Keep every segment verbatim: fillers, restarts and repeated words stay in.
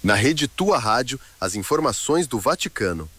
Na rede Tua Rádio, as informações do Vaticano.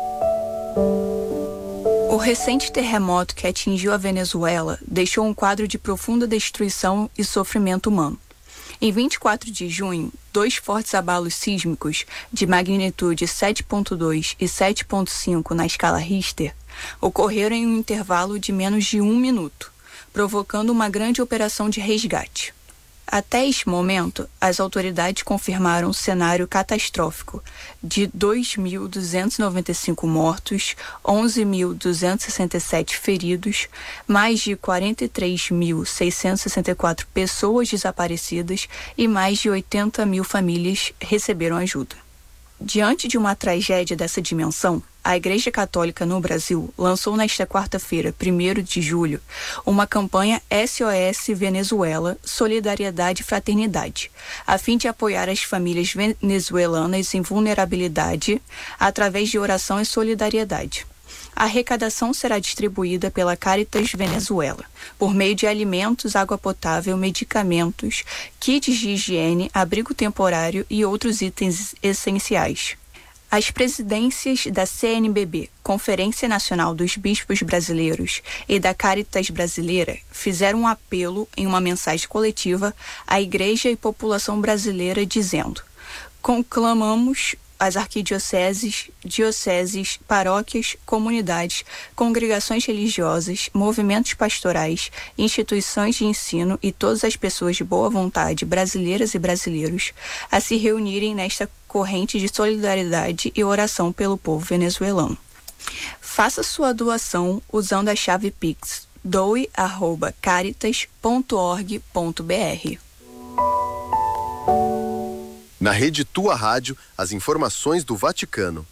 O recente terremoto que atingiu a Venezuela deixou um quadro de profunda destruição e sofrimento humano. Em vinte e quatro de junho, dois fortes abalos sísmicos de magnitude sete ponto dois e sete ponto cinco na escala Richter ocorreram em um intervalo de menos de um minuto, provocando uma grande operação de resgate. Até este momento, as autoridades confirmaram um cenário catastrófico de dois mil duzentos e noventa e cinco mortos, onze mil duzentos e sessenta e sete feridos, mais de quarenta e três mil seiscentos e sessenta e quatro pessoas desaparecidas e mais de oitenta mil famílias receberam ajuda. Diante de uma tragédia dessa dimensão, a Igreja Católica no Brasil lançou nesta quarta-feira, primeiro de julho, uma campanha S O S Venezuela Solidariedade e Fraternidade, a fim de apoiar as famílias venezuelanas em vulnerabilidade através de oração e solidariedade. A arrecadação será distribuída pela Caritas Venezuela, por meio de alimentos, água potável, medicamentos, kits de higiene, abrigo temporário e outros itens essenciais. As presidências da C N B B, Conferência Nacional dos Bispos Brasileiros, e da Caritas Brasileira fizeram um apelo em uma mensagem coletiva à Igreja e população brasileira dizendo: conclamamos as arquidioceses, dioceses, paróquias, comunidades, congregações religiosas, movimentos pastorais, instituições de ensino e todas as pessoas de boa vontade, brasileiras e brasileiros, a se reunirem nesta corrente de solidariedade e oração pelo povo venezuelano. Faça sua doação usando a chave Pix doe arroba caritas ponto org ponto br. Na rede Tua Rádio, as informações do Vaticano.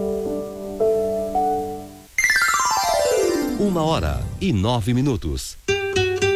Uma hora e nove minutos.